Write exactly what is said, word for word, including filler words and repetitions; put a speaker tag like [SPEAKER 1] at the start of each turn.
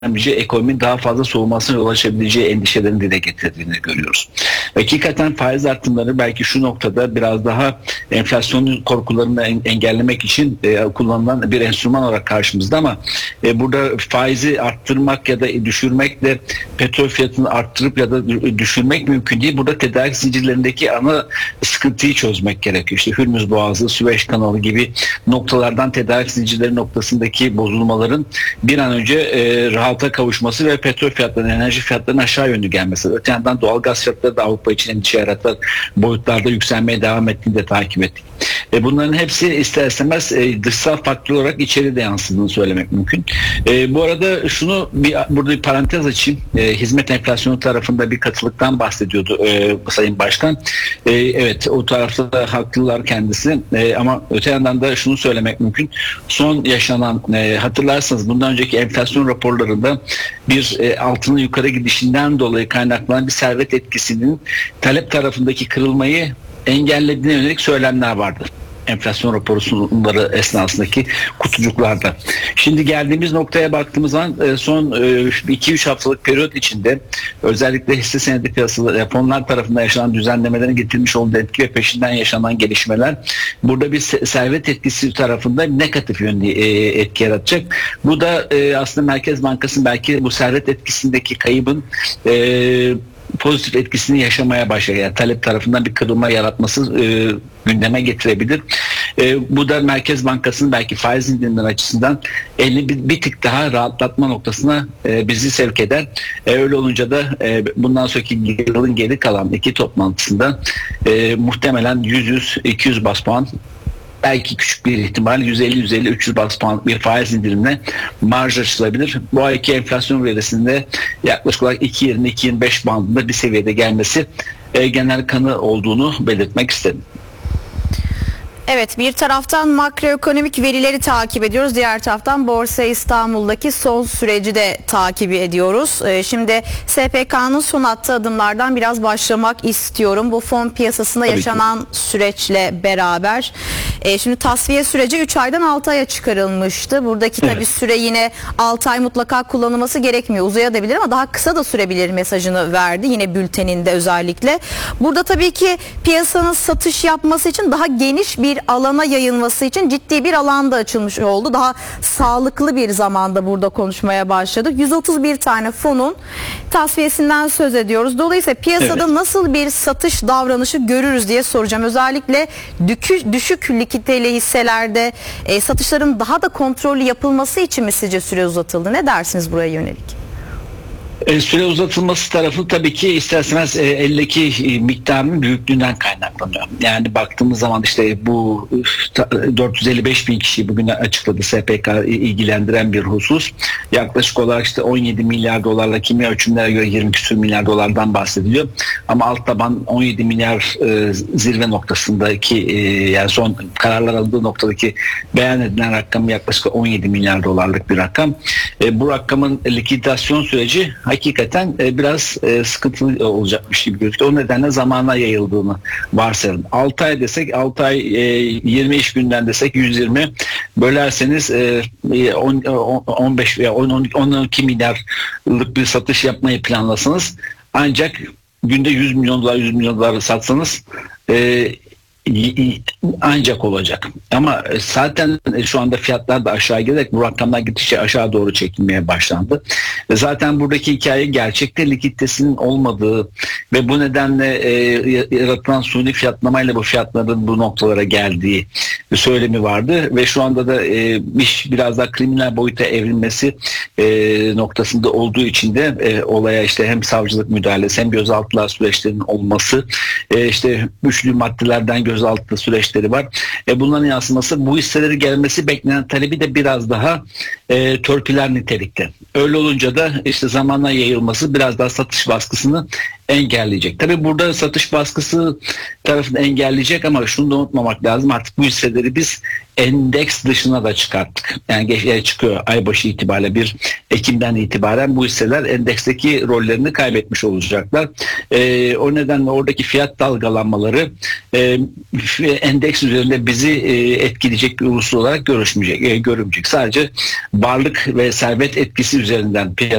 [SPEAKER 1] işlemci ekonominin daha fazla soğumasına yol açabileceği endişelerini dile getirdiğini görüyoruz. Hakikaten faiz artımları belki şu noktada biraz daha enflasyonun korkularını engellemek için e, kullanılan bir enstrüman olarak karşımızda, ama e, burada faizi arttırmak ya da düşürmekle petrol fiyatını arttırıp ya da düşürmek mümkün değil. Burada tedarik zincirlerindeki ana sıkıntıyı çözmek gerekiyor. İşte Hürmüz Boğazı, Süveyş Kanalı gibi noktalardan tedarik zincirleri noktasındaki bozulmaların bir an önce e, rahata kavuşması ve petrol fiyatlarının, enerji fiyatlarının aşağı yönlü gelmesi. Öte yandan doğal gaz fiyatları da Avrupa için endişe yaratan boyutlarda yükselmeye devam ettiğini de takip ettik. E, bunların hepsi ister istemez e, dışsal faktör olarak içeri de yansıdığını söylemek mümkün. E, bu arada şunu bir, burada bir parantez açayım. E, hizmet enflasyonu tarafında bir katılıktan bahsediyordu e, Sayın Başkan. E, evet, o tarafta da haklılar kendisi. E, ama öte yandan da şunu söylemek mümkün. Son yaşanan, e, hatırlarsanız bundan önceki enflasyon raporlarında bir e, altının yukarı gidişinden dolayı kaynaklanan bir servet etkisinin talep tarafındaki kırılmayı engellediğine yönelik söylemler vardı. Enflasyon raporu sunumları esnasındaki kutucuklarda. Şimdi geldiğimiz noktaya baktığımız zaman son iki üç haftalık periyot içinde özellikle hisse senedi piyasaları fonlar tarafından yaşanan düzenlemelerin getirmiş olduğu etki ve peşinden yaşanan gelişmeler burada bir servet etkisi tarafında negatif yönlü etki yaratacak. Bu da aslında Merkez Bankası'nın belki bu servet etkisindeki kaybın pozitif etkisini yaşamaya başlar. Yani talep tarafından bir kırılma yaratması e, gündeme getirebilir. E, bu da Merkez Bankası'nın belki faiz indirimleri açısından elini bir, bir tık daha rahatlatma noktasına e, bizi sevk eder. E, öyle olunca da e, bundan sonraki yılın geri kalan iki toplantısında e, muhtemelen yüz yüz iki yüz bas puan, belki küçük bir ihtimal yüz elli yüz elli üç yüz bas puan bir faiz indirimle marj açılabilir. Bu ayki enflasyon verisinde yaklaşık olarak iki yirmi iki yirmi beş bandında bir seviyede gelmesi e, genel kanı olduğunu belirtmek istedim.
[SPEAKER 2] Evet, bir taraftan makroekonomik verileri takip ediyoruz. Diğer taraftan Borsa İstanbul'daki son süreci de takip ediyoruz. Ee, şimdi S P K'nın son attığı adımlardan biraz başlamak istiyorum. Bu fon piyasasında Tabii yaşanan ki. süreçle beraber. Ee, şimdi tasfiye süreci üç aydan altı aya çıkarılmıştı. Buradaki evet. tabii süre yine altı ay mutlaka kullanılması gerekmiyor. Uzayabilir ama daha kısa da sürebilir mesajını verdi. Yine bülteninde özellikle. Burada tabii ki piyasanın satış yapması için daha geniş bir alana yayılması için ciddi bir alanda açılmış oldu. Daha sağlıklı bir zamanda burada konuşmaya başladık. yüz otuz bir tane fonun tasfiyesinden söz ediyoruz. Dolayısıyla piyasada evet. nasıl bir satış davranışı görürüz diye soracağım. Özellikle düşük, düşük likiditeli hisselerde e, satışların daha da kontrollü yapılması için mi sizce süre uzatıldı? Ne dersiniz buraya yönelik?
[SPEAKER 1] E, süre uzatılması tarafı tabii ki isterseniz e, eldeki e, miktarın büyüklüğünden kaynaklanıyor. Yani baktığımız zaman işte bu e, dört yüz elli beş bin kişi bugün açıkladı S P K ilgilendiren bir husus. Yaklaşık olarak işte on yedi milyar dolarla, kimi ölçümlere göre yirmi küsur milyar dolardan bahsediliyor. Ama alt taban on yedi milyar e, zirve noktasındaki e, yani son kararlar alındığı noktadaki beyan edilen rakam yaklaşık on yedi milyar dolarlık bir rakam. E, bu rakamın likidasyon süreci hakikaten e, biraz e, sıkıntılı olacakmış gibi gözüküyor. O nedenle zamana yayıldığını varsayalım. altı ay desek, altı ay e, yirmi iş günden desek yüz yirmi bölerseniz e, on, on beş veya on iki milyarlık bir satış yapmayı planlasanız, ancak günde yüz milyon dolar yüz milyon dolar satsanız e, ancak olacak. Ama zaten şu anda fiyatlar da aşağı giderek bu rakamlar gittikçe aşağı doğru çekilmeye başlandı. Zaten buradaki hikaye gerçekte likiditesinin olmadığı ve bu nedenle e, yaratılan suni fiyatlamayla bu fiyatların bu noktalara geldiği söylemi vardı ve şu anda da e, bir, biraz daha kriminal boyuta evrilmesi e, noktasında olduğu için de e, olaya işte hem savcılık müdahalesi hem gözaltılar süreçlerinin olması, e, işte güçlü maddelerden gözaltı süreçleri var. E, bunların yansıması, bu hisseleri gelmesi beklenen talebi de biraz daha e, törpüler nitelikte. Öyle olunca da işte zamanla yayılması biraz daha satış baskısını engelleyecek. Tabii burada satış baskısı tarafını engelleyecek ama şunu da unutmamak lazım. Artık bu hisseleri biz endeks dışına da çıkarttık. Yani geç, çıkıyor aybaşı itibariyle bir Ekim'den itibaren bu hisseler endeksteki rollerini kaybetmiş olacaklar. Ee, o nedenle oradaki fiyat dalgalanmaları e, endeks üzerinde bizi e, etkileyecek bir unsur olarak görüşmeyecek, e, görünmeyecek. Sadece varlık ve servet etkisi üzerinden piyasa